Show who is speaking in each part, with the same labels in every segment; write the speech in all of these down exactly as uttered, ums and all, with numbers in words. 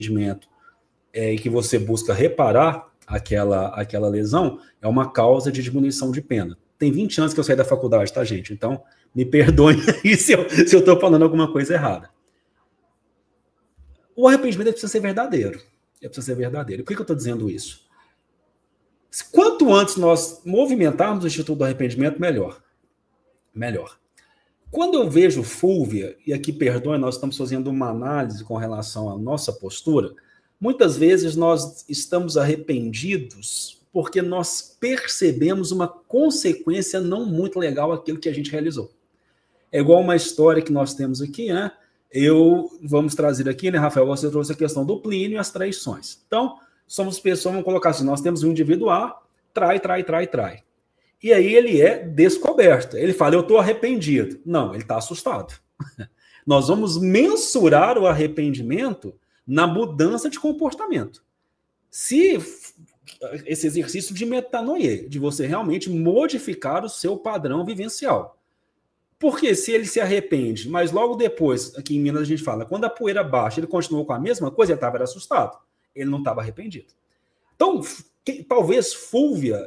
Speaker 1: arrependimento é, e que você busca reparar aquela, aquela lesão, é uma causa de diminuição de pena. Tem vinte anos que eu saí da faculdade, tá, gente? Então, me perdoem aí se eu se eu estou falando alguma coisa errada. O arrependimento precisa ser verdadeiro. Ele precisa ser verdadeiro. Por que, que eu estou dizendo isso? Quanto antes nós movimentarmos o Instituto do Arrependimento, melhor. Melhor. Quando eu vejo Fúlvia, e aqui perdoe, nós estamos fazendo uma análise com relação à nossa postura, muitas vezes nós estamos arrependidos porque nós percebemos uma consequência não muito legal àquilo que a gente realizou. É igual uma história que nós temos aqui, né? Eu, vamos trazer aqui, né, Rafael, você trouxe a questão do Plínio e as traições. Então, somos pessoas, vamos colocar assim, nós temos um indivíduo A, trai, trai, trai, trai. E aí ele é descoberto. Ele fala, eu estou arrependido. Não, ele está assustado. Nós vamos mensurar o arrependimento na mudança de comportamento. Se esse exercício de metanoia, de você realmente modificar o seu padrão vivencial. Porque se ele se arrepende, mas logo depois, aqui em Minas a gente fala, quando a poeira baixa, ele continuou com a mesma coisa, ele estava assustado. Ele não estava arrependido. Então, que, talvez Fúlvia,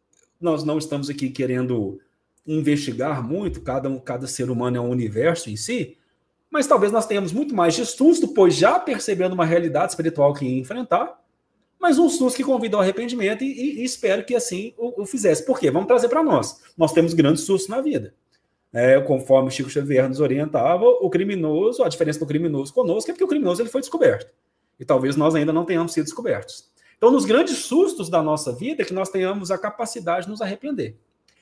Speaker 1: nós não estamos aqui querendo investigar muito, cada, cada ser humano é um universo em si, mas talvez nós tenhamos muito mais de susto, pois já percebendo uma realidade espiritual que ia enfrentar, mas um susto que convida ao arrependimento e, e, e espero que assim o, o fizesse. Por quê? Vamos trazer para nós. Nós temos grandes sustos na vida. É, conforme Chico Xavier nos orientava, o criminoso, a diferença do criminoso conosco é porque o criminoso ele foi descoberto. E talvez nós ainda não tenhamos sido descobertos. Então, nos grandes sustos da nossa vida, é que nós tenhamos a capacidade de nos arrepender.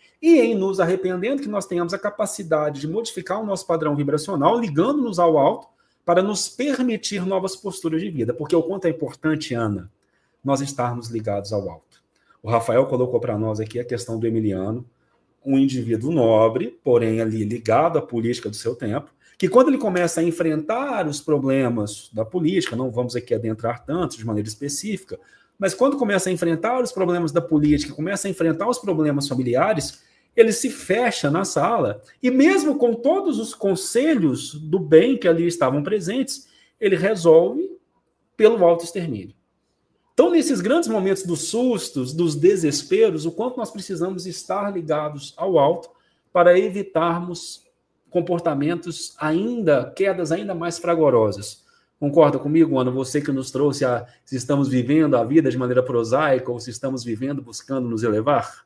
Speaker 1: E em nos arrependendo, que nós tenhamos a capacidade de modificar o nosso padrão vibracional, ligando-nos ao alto, para nos permitir novas posturas de vida. Porque o quanto é importante, Ana, nós estarmos ligados ao alto. O Rafael colocou para nós aqui a questão do Emiliano, um indivíduo nobre, porém ali ligado à política do seu tempo, que quando ele começa a enfrentar os problemas da política, não vamos aqui adentrar tanto de maneira específica, mas quando começa a enfrentar os problemas da política, começa a enfrentar os problemas familiares, ele se fecha na sala, e mesmo com todos os conselhos do bem que ali estavam presentes, ele resolve pelo autoextermínio. Então, nesses grandes momentos dos sustos, dos desesperos, o quanto nós precisamos estar ligados ao alto para evitarmos comportamentos ainda, quedas ainda mais fragorosas. Concorda comigo, Ana? Você que nos trouxe a se estamos vivendo a vida de maneira prosaica ou se estamos vivendo buscando nos elevar?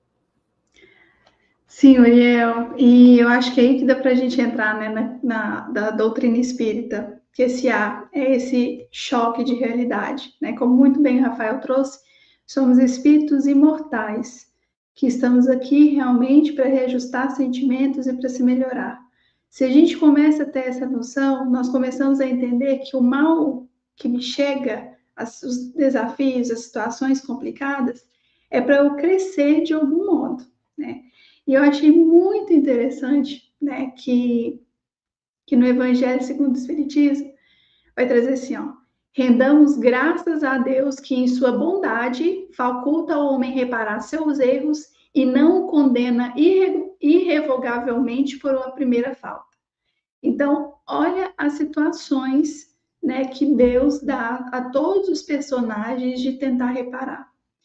Speaker 2: Sim, Uriel. E eu acho que é aí que dá para a gente entrar, né, na, na da doutrina espírita. Que esse A é esse choque de realidade, né? Como muito bem o Rafael trouxe, somos espíritos imortais, que estamos aqui realmente para reajustar sentimentos e para se melhorar. Se a gente começa a ter essa noção, nós começamos a entender que o mal que me chega, as, os desafios, as situações complicadas, é para eu crescer de algum modo, né? E eu achei muito interessante, né, que que no Evangelho segundo o Espiritismo vai trazer assim, ó, rendamos graças a Deus que em sua bondade faculta ao homem reparar seus erros e não o condena irre irrevogavelmente por uma primeira falta. Então, olha as situações, né, que Deus dá a todos os personagens de tentar reparar.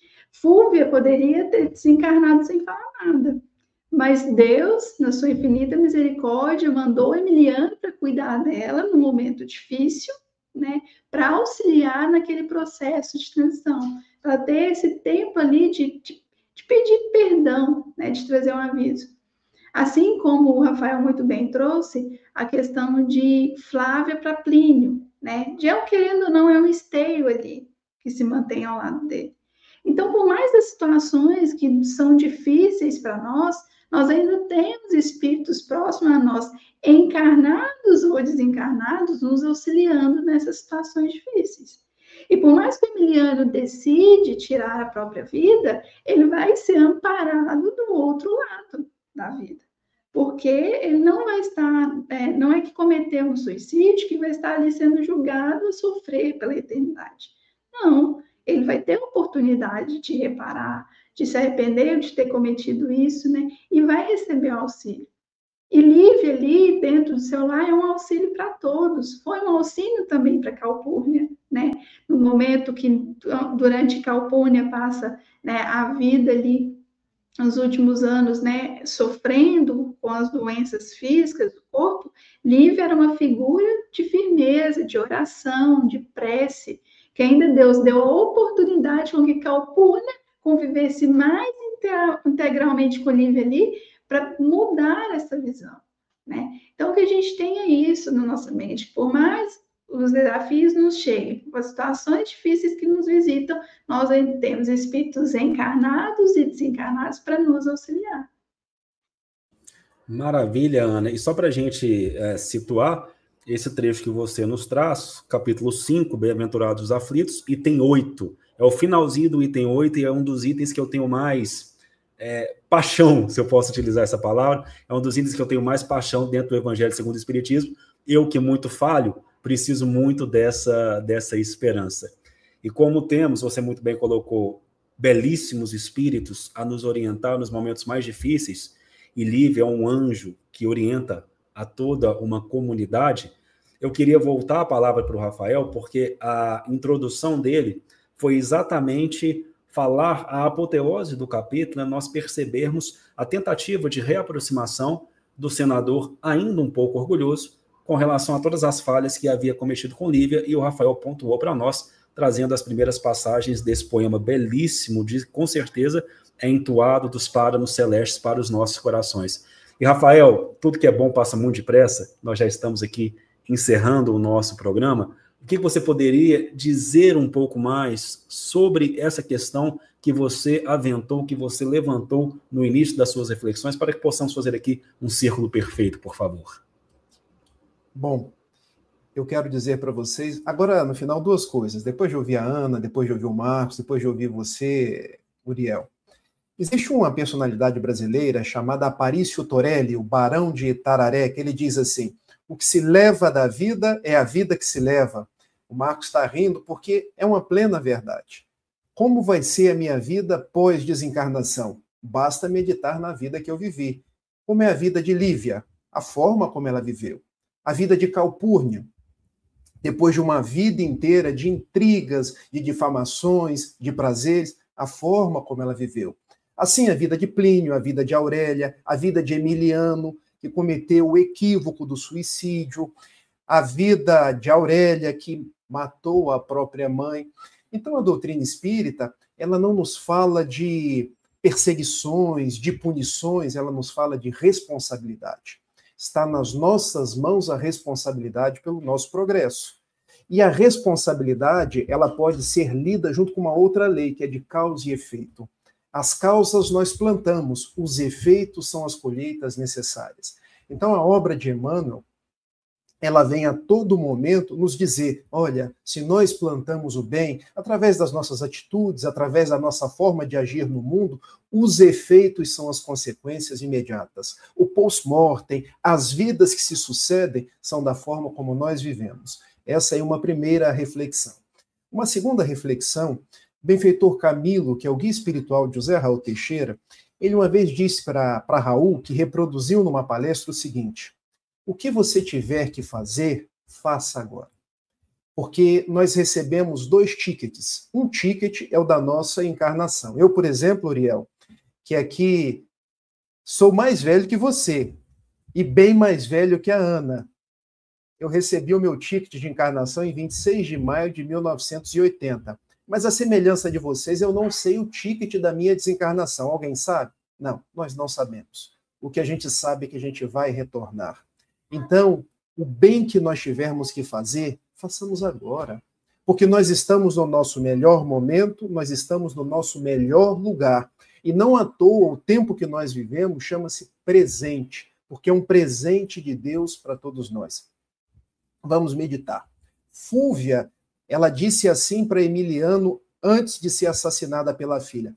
Speaker 2: Fúlvia poderia ter desencarnado sem falar nada. Mas Deus, na sua infinita misericórdia, mandou Emiliano para cuidar dela no momento difícil, né, para auxiliar naquele processo de transição, para ter esse tempo ali de, de, de pedir perdão, né, de trazer um aviso. Assim como o Rafael muito bem trouxe, a questão de Flávia para Plínio, né, de eu querendo ou não, é um esteio ali que se mantém ao lado dele. Então, por mais das situações que são difíceis para nós, nós ainda temos espíritos próximos a nós, encarnados ou desencarnados, nos auxiliando nessas situações difíceis. E por mais que o Emiliano decide tirar a própria vida, ele vai ser amparado do outro lado da vida. Porque ele não vai estar, é, não é que cometeu um suicídio que vai estar ali sendo julgado a sofrer pela eternidade. Não, ele vai ter a oportunidade de reparar, de se arrepender de ter cometido isso, né? E vai receber o auxílio. E Lívia ali, dentro do seu lar, é um auxílio para todos. Foi um auxílio também para Calpurnia, né? No momento que, durante Calpurnia, passa, né, a vida ali, nos últimos anos, né, sofrendo com as doenças físicas do corpo, Lívia era uma figura de firmeza, de oração, de prece, que ainda Deus deu a oportunidade com que Calpurnia convivesse mais integralmente com Lívia ali, para mudar essa visão, né? Então, que a gente tenha isso na nossa mente, por mais os desafios nos cheguem, as situações difíceis que nos visitam, nós temos espíritos encarnados e desencarnados para nos auxiliar.
Speaker 1: Maravilha, Ana. E só para a gente é, situar, esse trecho que você nos traz, capítulo cinco, Bem-aventurados os aflitos, item oito. É o finalzinho do item oito e é um dos itens que eu tenho mais é, paixão, se eu posso utilizar essa palavra. É um dos itens que eu tenho mais paixão dentro do Evangelho segundo o Espiritismo. Eu, que muito falho, preciso muito dessa, dessa esperança. E como temos, você muito bem colocou, belíssimos espíritos a nos orientar nos momentos mais difíceis, e Lívia é um anjo que orienta a toda uma comunidade, eu queria voltar a palavra para o Rafael, porque a introdução dele foi exatamente falar a apoteose do capítulo, né, nós percebermos a tentativa de reaproximação do senador, ainda um pouco orgulhoso, com relação a todas as falhas que havia cometido com Lívia, e o Rafael pontuou para nós, trazendo as primeiras passagens desse poema belíssimo, de, com certeza é entoado dos páramos celestes para os nossos corações. E, Rafael, tudo que é bom passa muito depressa, nós já estamos aqui encerrando o nosso programa. O que você poderia dizer um pouco mais sobre essa questão que você aventou, que você levantou no início das suas reflexões, para que possamos fazer aqui um círculo perfeito, por favor?
Speaker 3: Bom, eu quero dizer para vocês, agora no final, duas coisas. Depois de ouvir a Ana, depois de ouvir o Marcos, depois de ouvir você, Uriel. Existe uma personalidade brasileira chamada Aparício Torelli, o Barão de Itararé, que ele diz assim: o que se leva da vida é a vida que se leva. O Marcos está rindo porque é uma plena verdade. Como vai ser a minha vida pós-desencarnação? Basta meditar na vida que eu vivi. Como é a vida de Lívia? A forma como ela viveu. A vida de Calpurnia, depois de uma vida inteira de intrigas, de difamações, de prazeres, a forma como ela viveu. Assim, a vida de Plínio, a vida de Aurélia, a vida de Emiliano, que cometeu o equívoco do suicídio, a vida de Aurélia, que matou a própria mãe. Então, a doutrina espírita, ela não nos fala de perseguições, de punições, ela nos fala de responsabilidade. Está nas nossas mãos a responsabilidade pelo nosso progresso. E a responsabilidade, ela pode ser lida junto com uma outra lei, que é de causa e efeito. As causas nós plantamos, os efeitos são as colheitas necessárias. Então, a obra de Emmanuel, ela vem a todo momento nos dizer, olha, se nós plantamos o bem, através das nossas atitudes, através da nossa forma de agir no mundo, os efeitos são as consequências imediatas. O post-mortem, as vidas que se sucedem, são da forma como nós vivemos. Essa é uma primeira reflexão. Uma segunda reflexão, benfeitor Camilo, que é o guia espiritual de José Raul Teixeira, ele uma vez disse para Raul, que reproduziu numa palestra o seguinte: o que você tiver que fazer, faça agora. Porque nós recebemos dois tickets. Um ticket é o da nossa encarnação. Eu, por exemplo, Uriel, que aqui sou mais velho que você, e bem mais velho que a Ana. Eu recebi o meu ticket de encarnação em vinte e seis de maio de mil novecentos e oitenta. Mas a semelhança de vocês, eu não sei o ticket da minha desencarnação. Alguém sabe? Não, nós não sabemos. O que a gente sabe é que a gente vai retornar. Então, o bem que nós tivermos que fazer, façamos agora. Porque nós estamos no nosso melhor momento, nós estamos no nosso melhor lugar. E não à toa, o tempo que nós vivemos chama-se presente, porque é um presente de Deus para todos nós. Vamos meditar. Fúvia, ela disse assim para Emiliano antes de ser assassinada pela filha: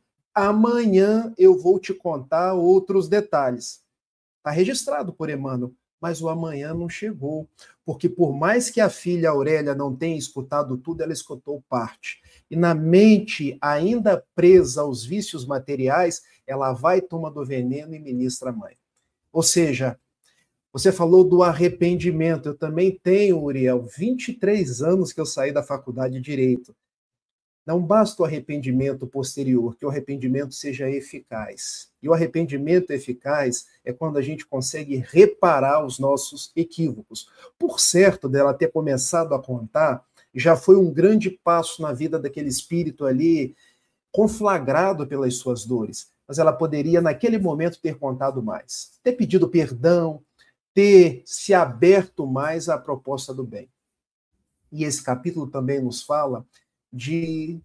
Speaker 3: amanhã eu vou te contar outros detalhes. Está registrado por Emmanuel, mas o amanhã não chegou, porque por mais que a filha Aurélia não tenha escutado tudo, ela escutou parte. E na mente, ainda presa aos vícios materiais, ela vai, toma do veneno e ministra a mãe. Ou seja, Você falou do arrependimento. Eu também tenho, Uriel, vinte e três anos que eu saí da faculdade de Direito. Não basta o arrependimento posterior, que o arrependimento seja eficaz. E o arrependimento eficaz é quando a gente consegue reparar os nossos equívocos. Por certo dela ter começado a contar, já foi um grande passo na vida daquele espírito ali, conflagrado pelas suas dores. Mas ela poderia, naquele momento, ter contado mais. Ter pedido perdão, ter se aberto mais à proposta do bem. E esse capítulo também nos fala de,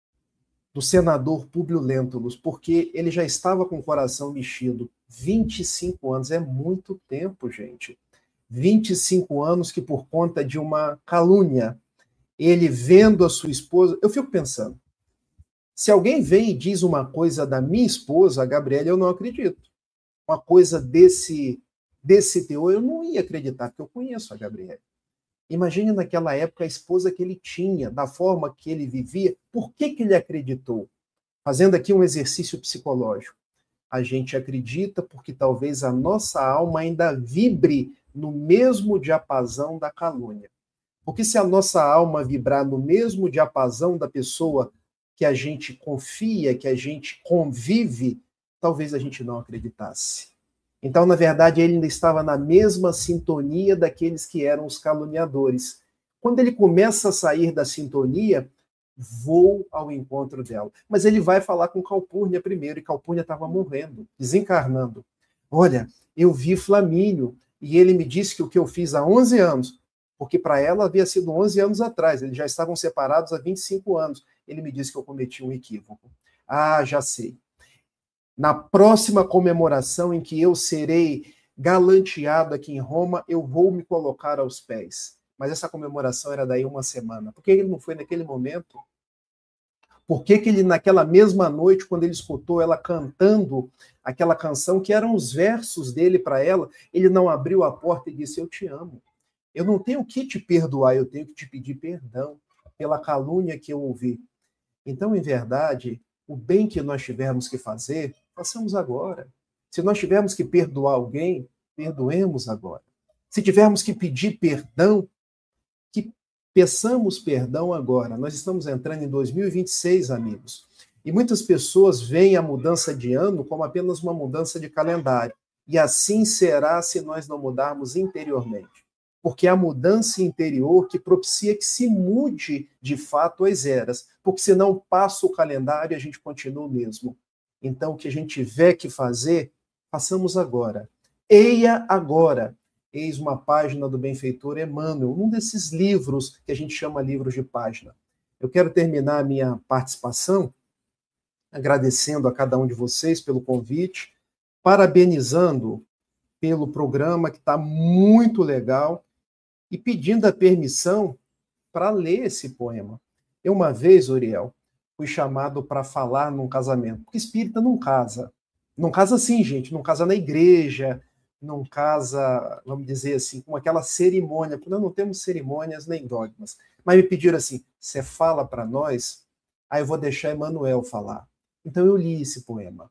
Speaker 3: do senador Públio Lentulus, porque ele já estava com o coração mexido. vinte e cinco anos, é muito tempo, gente. vinte e cinco anos que, por conta de uma calúnia, ele vendo a sua esposa... Eu fico pensando, se alguém vem e diz uma coisa da minha esposa, a Gabriela, eu não acredito. Uma coisa desse, desse teor, eu não ia acreditar, porque eu conheço a Gabriela. Imagine naquela época a esposa que ele tinha, da forma que ele vivia. Por que que ele acreditou? Fazendo aqui um exercício psicológico. A gente acredita porque talvez a nossa alma ainda vibre no mesmo diapasão da calúnia. Porque se a nossa alma vibrar no mesmo diapasão da pessoa que a gente confia, que a gente convive, talvez a gente não acreditasse. Então, na verdade, ele ainda estava na mesma sintonia daqueles que eram os caluniadores. Quando ele começa a sair da sintonia, vou ao encontro dela. Mas ele vai falar com Calpurnia primeiro, e Calpurnia estava morrendo, desencarnando. Olha, eu vi Flamínio, e ele me disse que o que eu fiz há onze anos, porque para ela havia sido onze anos atrás, eles já estavam separados há vinte e cinco anos. Ele me disse que eu cometi um equívoco. Ah, já sei. Na próxima comemoração em que eu serei galanteado aqui em Roma, eu vou me colocar aos pés. Mas essa comemoração era daí uma semana. Por que ele não foi naquele momento? Por que que ele, naquela mesma noite, quando ele escutou ela cantando aquela canção, que eram os versos dele para ela, ele não abriu a porta e disse, eu te amo. Eu não tenho que te perdoar, eu tenho que te pedir perdão pela calúnia que eu ouvi. Então, em verdade, o bem que nós tivermos que fazer, façamos agora. Se nós tivermos que perdoar alguém, perdoemos agora. Se tivermos que pedir perdão, que peçamos perdão agora. Nós estamos entrando em dois mil e vinte e seis, amigos. E muitas pessoas veem a mudança de ano como apenas uma mudança de calendário. E assim será se nós não mudarmos interiormente. Porque é a mudança interior que propicia que se mude de fato as eras. Porque senão passa o calendário e a gente continua o mesmo. Então, o que a gente tiver que fazer, façamos agora. Eia agora. Eis uma página do benfeitor Emmanuel, um desses livros que a gente chama livros de página. Eu quero terminar a minha participação agradecendo a cada um de vocês pelo convite, parabenizando pelo programa que está muito legal e pedindo a permissão para ler esse poema. Eu, uma vez, Uriel, fui chamado para falar num casamento, porque espírita não casa. Não casa assim, gente, não casa na igreja, não casa, vamos dizer assim, com aquela cerimônia, porque nós não temos cerimônias nem dogmas. Mas me pediram assim, você fala para nós? Aí eu vou deixar Emmanuel falar. Então eu li esse poema.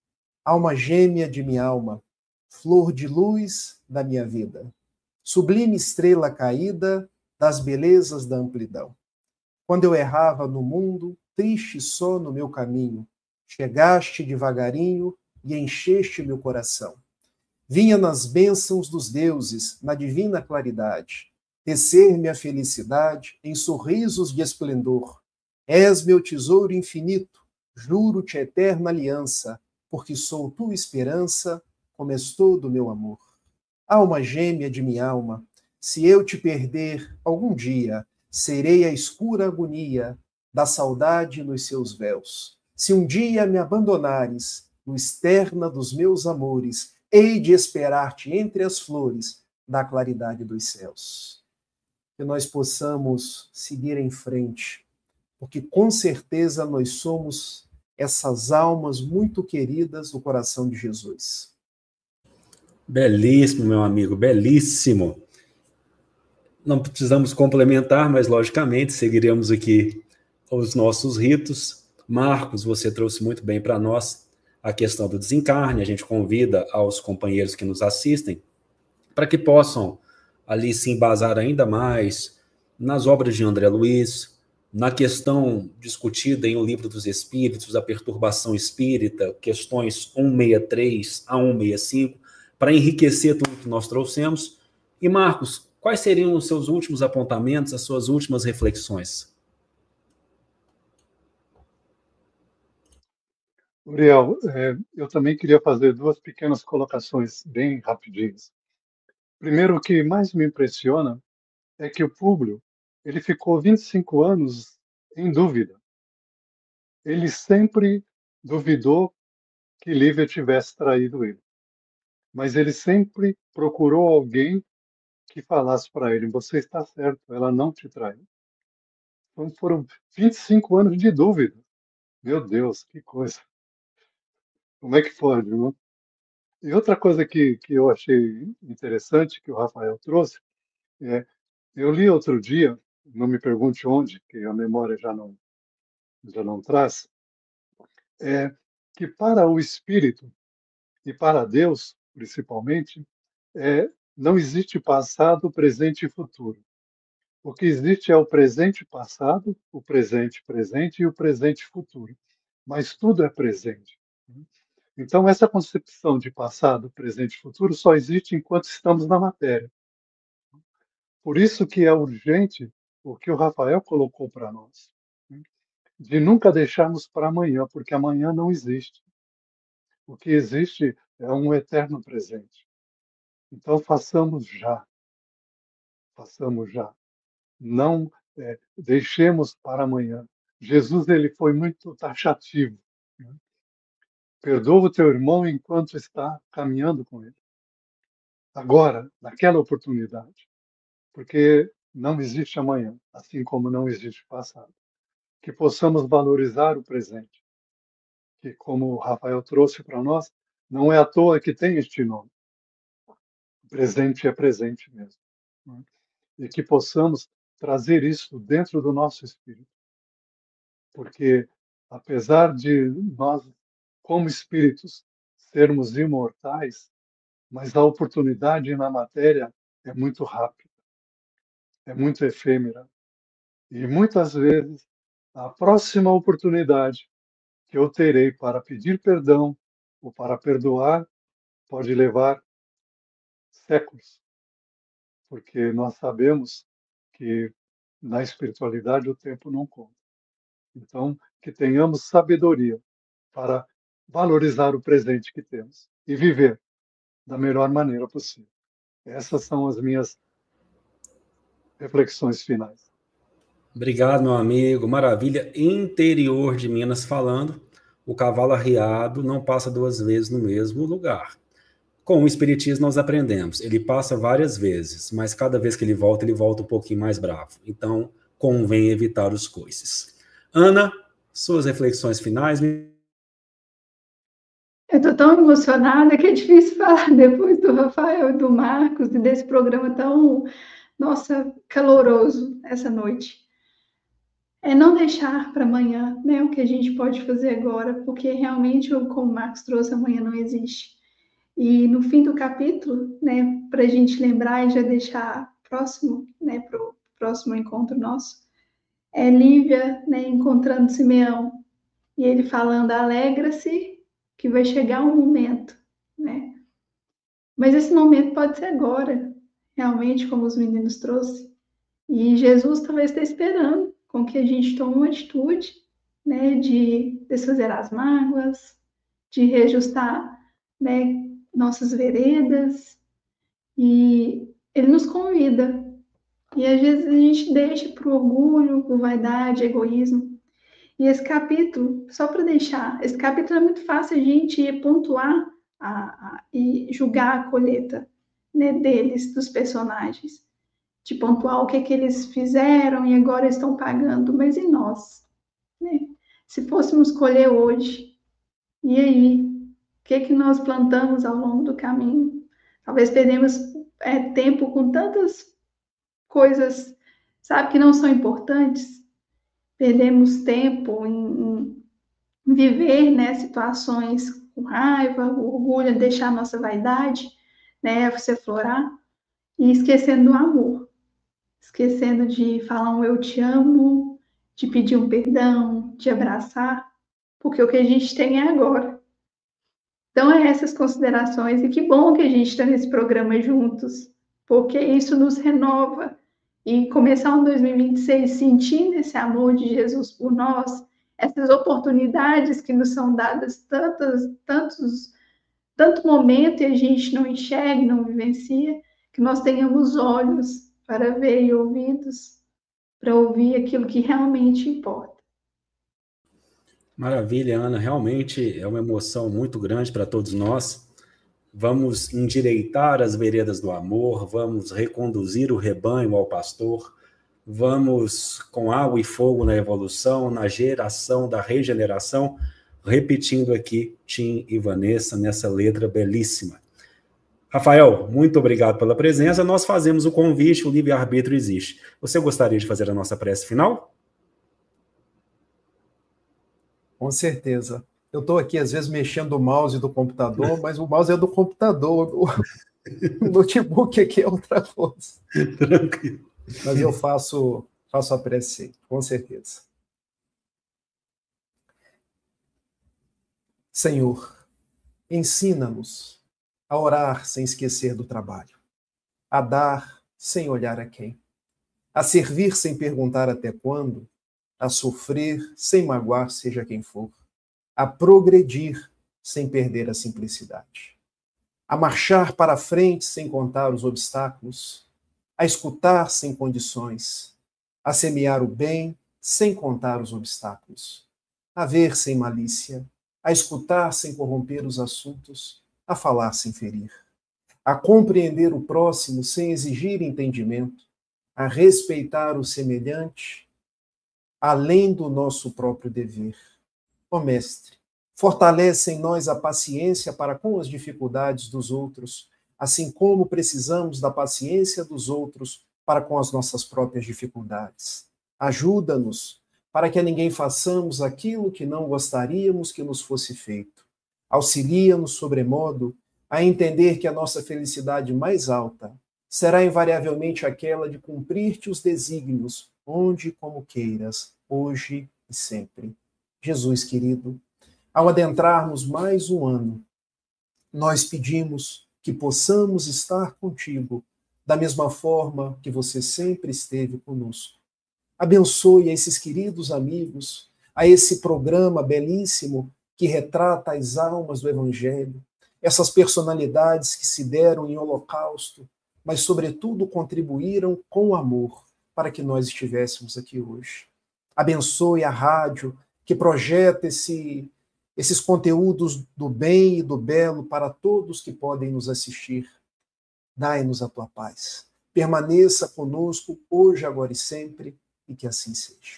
Speaker 3: Alma gêmea de minha alma, flor de luz da minha vida, sublime estrela caída das belezas da amplidão. Quando eu errava no mundo, triste só no meu caminho, chegaste devagarinho e encheste meu coração. Vinha nas bênçãos dos deuses, na divina claridade, tecer-me a felicidade em sorrisos de esplendor. És meu tesouro infinito, juro-te a eterna aliança, porque sou tua esperança, como és todo meu amor. Alma gêmea de minha alma, se eu te perder algum dia, serei a escura agonia da saudade nos seus véus. Se um dia me abandonares, no externa dos meus amores, hei de esperar-te entre as flores da claridade dos céus. Que nós possamos seguir em frente, porque com certeza nós somos essas almas muito queridas do coração de Jesus.
Speaker 1: Belíssimo, meu amigo, belíssimo. Não precisamos complementar, mas logicamente seguiremos aqui os nossos ritos. Marcos, você trouxe muito bem para nós a questão do desencarne, a gente convida aos companheiros que nos assistem para que possam ali se embasar ainda mais nas obras de André Luiz, na questão discutida em O Livro dos Espíritos, a perturbação espírita, questões cento e sessenta e três a cento e sessenta e cinco, para enriquecer tudo que nós trouxemos. E, Marcos, quais seriam os seus últimos apontamentos, as suas últimas reflexões?
Speaker 4: Uriel, é, eu também queria fazer duas pequenas colocações bem rapidinhas. Primeiro, o que mais me impressiona é que o Públio, ele ficou vinte e cinco anos em dúvida. Ele sempre duvidou que Lívia tivesse traído ele. Mas ele sempre procurou alguém que falasse para ele: você está certo, ela não te traiu. Então foram vinte e cinco anos de dúvida. Meu Deus, que coisa. Como é que pode, não? E outra coisa que, que eu achei interessante, que o Rafael trouxe, é, eu li outro dia, não me pergunte onde, que a memória já não, já não traz, é que para o espírito e para Deus, principalmente, é, não existe passado, presente e futuro. O que existe é o presente passado, o presente presente e o presente futuro. Mas tudo é presente. Então, essa concepção de passado, presente e futuro só existe enquanto estamos na matéria. Por isso que é urgente o que o Rafael colocou para nós, de nunca deixarmos para amanhã, porque amanhã não existe. O que existe é um eterno presente. Então, façamos já. Façamos já. Não é, deixemos para amanhã. Jesus, ele foi muito taxativo. Né? Perdoa o teu irmão enquanto está caminhando com ele. Agora, naquela oportunidade. Porque não existe amanhã, assim como não existe passado. Que possamos valorizar o presente. Que, como o Rafael trouxe para nós, não é à toa que tem este nome. O presente é presente mesmo. Né? E que possamos trazer isso dentro do nosso espírito. Porque, apesar de nós, como espíritos, sermos imortais, mas a oportunidade na matéria é muito rápida, é muito efêmera. E muitas vezes, a próxima oportunidade que eu terei para pedir perdão ou para perdoar pode levar séculos, porque nós sabemos que na espiritualidade o tempo não conta. Então, que tenhamos sabedoria para valorizar o presente que temos e viver da melhor maneira possível. Essas são as minhas reflexões finais.
Speaker 1: Obrigado, meu amigo. Maravilha. Interior de Minas falando, o cavalo arriado não passa duas vezes no mesmo lugar. Com o Espiritismo nós aprendemos, ele passa várias vezes, mas cada vez que ele volta, ele volta um pouquinho mais bravo. Então, convém evitar os coices. Ana, suas reflexões finais.
Speaker 2: Eu estou tão emocionada que é difícil falar depois do Rafael e do Marcos e desse programa tão, nossa, caloroso essa noite. É não deixar para amanhã, né, o que a gente pode fazer agora, porque realmente, como o Marcos trouxe, amanhã não existe. E no fim do capítulo, né, para a gente lembrar e já deixar próximo, né, para o próximo encontro nosso, é Lívia, né, encontrando Simeão, e ele falando: alegra-se que vai chegar um momento, né? Mas esse momento pode ser agora, realmente, como os meninos trouxeram. E Jesus talvez esteja esperando com que a gente tome uma atitude, né, de desfazer as mágoas, de reajustar, né, nossas veredas. E ele nos convida. E às vezes a gente deixa para o orgulho, por vaidade, egoísmo. E esse capítulo, só para deixar, esse capítulo é muito fácil a gente pontuar a, a, e julgar a colheita, né, deles, dos personagens. De pontuar o que, que eles fizeram e agora estão pagando. Mas e nós? Né? Se fôssemos colher hoje, e aí? O que, que nós plantamos ao longo do caminho? Talvez perdemos é, tempo com tantas coisas, sabe, que não são importantes. Perdemos tempo em, em viver, né, situações com raiva, orgulho, deixar a nossa vaidade, né, se aflorar. e esquecendo do amor, esquecendo de falar um eu te amo, de pedir um perdão, de abraçar, porque o que a gente tem é agora. Então, é essas considerações, e que bom que a gente está nesse programa juntos, porque isso nos renova. E começar um dois mil e vinte e seis sentindo esse amor de Jesus por nós, essas oportunidades que nos são dadas, tantos, tantos, tanto momento e a gente não enxerga, não vivencia, que nós tenhamos olhos para ver e ouvidos para ouvir aquilo que realmente importa.
Speaker 1: Maravilha, Ana. Realmente é uma emoção muito grande para todos nós. Vamos endireitar as veredas do amor, vamos reconduzir o rebanho ao pastor, vamos com água e fogo na evolução, na geração da regeneração, repetindo aqui Tim e Vanessa nessa letra belíssima. Rafael, muito obrigado pela presença. Nós fazemos o convite, o livre-arbítrio existe. Você gostaria de fazer a nossa prece final?
Speaker 3: Com certeza. Eu estou aqui, às vezes, mexendo o mouse do computador, mas o mouse é do computador. O notebook aqui é outra coisa.
Speaker 1: Tranquilo.
Speaker 3: Mas eu faço, faço a prece, com certeza. Senhor, ensina-nos a orar sem esquecer do trabalho, a dar sem olhar a quem, a servir sem perguntar até quando, a sofrer sem magoar seja quem for, a progredir sem perder a simplicidade, a marchar para frente sem contar os obstáculos, a escutar sem condições, a semear o bem sem contar os obstáculos, a ver sem malícia, a escutar sem corromper os assuntos, a falar sem ferir, a compreender o próximo sem exigir entendimento, a respeitar o semelhante, além do nosso próprio dever. Ó Mestre, fortalece em nós a paciência para com as dificuldades dos outros, assim como precisamos da paciência dos outros para com as nossas próprias dificuldades. Ajuda-nos para que a ninguém façamos aquilo que não gostaríamos que nos fosse feito. Auxilia-nos, sobremodo, a entender que a nossa felicidade mais alta será invariavelmente aquela de cumprir-te os desígnios, onde e como queiras, hoje e sempre. Jesus querido, ao adentrarmos mais um ano, nós pedimos que possamos estar contigo da mesma forma que você sempre esteve conosco. Abençoe a esses queridos amigos, a esse programa belíssimo que retrata as almas do Evangelho, essas personalidades que se deram em holocausto, mas, sobretudo, contribuíram com amor para que nós estivéssemos aqui hoje. Abençoe a rádio que projeta esse, esses conteúdos do bem e do belo para todos que podem nos assistir. Dai-nos a tua paz. Permaneça conosco hoje, agora e sempre, e que assim seja.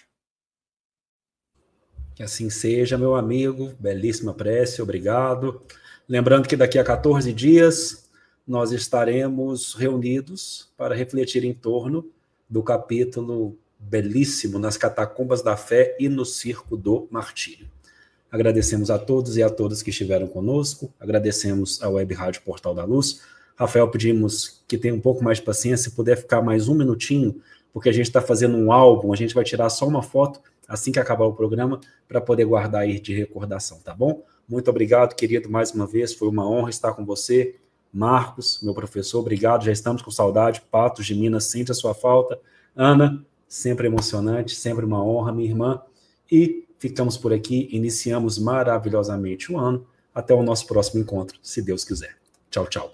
Speaker 1: Que assim seja, meu amigo. Belíssima prece, obrigado. Lembrando que daqui a quatorze dias nós estaremos reunidos para refletir em torno do capítulo belíssimo Nas Catacumbas da Fé e no Circo do Martírio. Agradecemos a todos e a todas que estiveram conosco, agradecemos à Web Rádio Portal da Luz. Rafael, pedimos que tenha um pouco mais de paciência, se puder ficar mais um minutinho, porque a gente está fazendo um álbum, a gente vai tirar só uma foto assim que acabar o programa, para poder guardar aí de recordação, tá bom? Muito obrigado, querido, mais uma vez, foi uma honra estar com você. Marcos, meu professor, obrigado, já estamos com saudade. Patos de Minas, sente a sua falta. Ana, sempre emocionante, sempre uma honra, minha irmã. E ficamos por aqui, iniciamos maravilhosamente o ano. Até o nosso próximo encontro, se Deus quiser. Tchau, tchau.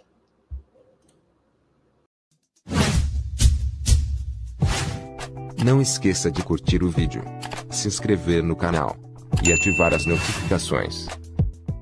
Speaker 5: Não esqueça de curtir o vídeo, se inscrever no canal e ativar as notificações.